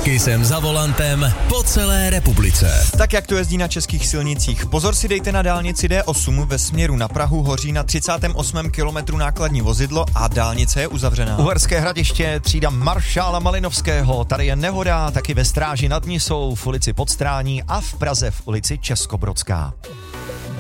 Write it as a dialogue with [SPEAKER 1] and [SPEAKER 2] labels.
[SPEAKER 1] S Kissem za volantem po celé republice.
[SPEAKER 2] Tak jak to jezdí na českých silnicích? Pozor si dejte na dálnici D8 ve směru na Prahu, hoří na 38. kilometru nákladní vozidlo a dálnice je uzavřená.
[SPEAKER 3] Uherské Hradiště, třída maršála Malinovského, tady je nehoda, taky ve Stráži nad Nisou, v ulici Podstrání a v Praze v ulici Českobrodská.